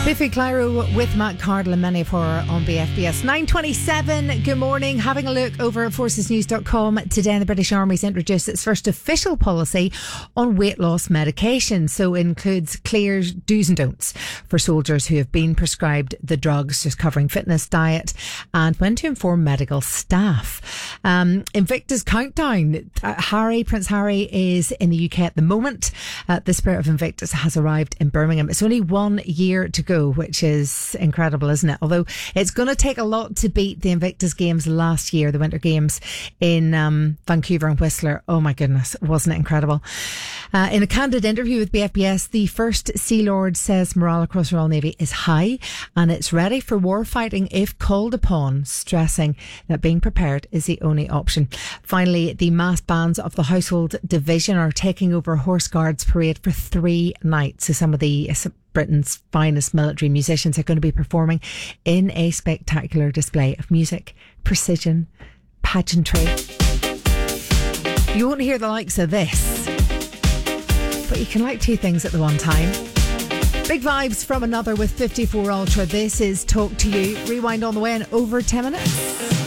Biffy Clyro with Matt Cardle and Many of Horror on BFBS. 9:27, good morning. Having a look over at forcesnews.com today, the British Army's introduced its first official policy on weight loss medication. So it includes clear do's and don'ts for soldiers who have been prescribed the drugs, just covering fitness, diet, and when to inform medical staff. Invictus Countdown. Prince Harry is in the UK at the moment. The Spirit of Invictus has arrived in Birmingham. It's only 1 year to go, which is incredible, isn't it? Although it's going to take a lot to beat the Invictus Games last year, the Winter Games in Vancouver and Whistler. Oh my goodness, wasn't it incredible? In a candid interview with BFBS, the First Sea Lord says morale across the Royal Navy is high and it's ready for war fighting if called upon, stressing that being prepared is the only option. Finally, the massed bands of the Household Division are taking over Horse Guards Parade for 3 nights. So some of the Britain's finest military musicians are going to be performing in a spectacular display of music, precision, pageantry. You won't hear the likes of this, but you can like 2 things at the one time. Big vibes from Another with 54 Ultra. This is Talk to You. Rewind on the way in over 10 minutes.